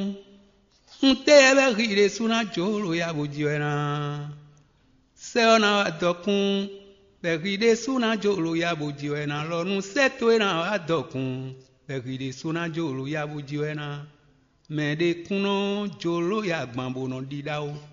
Ntebe ride suna jolo ya bujiwena. Seona adokun. Beride suna jolo ya bujiwena. Lonu setwena adokun. Beride suna jolo ya bujiwena. Mede kuno jolo ya gbambono didao.